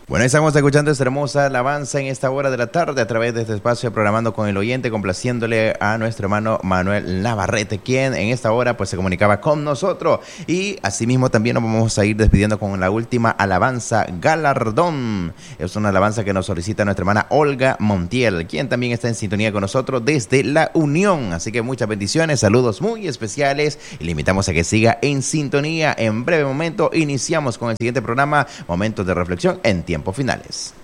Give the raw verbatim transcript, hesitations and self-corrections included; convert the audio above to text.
Bueno, estamos escuchando esta hermosa alabanza en esta hora de la tarde a través de este espacio Programando con el Oyente, complaciéndole a nuestro hermano Manuel Navarrete, quien en esta hora pues se comunicaba con nosotros. Y asimismo también nos vamos a ir despidiendo con la última alabanza, Galardón. Es una alabanza que nos solicita nuestra hermana Olga Montiel, quien también está en sintonía con nosotros desde La Unión. Así que muchas bendiciones, saludos muy especiales y le invitamos a que siga en sintonía. En breve momento iniciamos con el siguiente programa, Momentos de Reflexión en Tiempos Finales.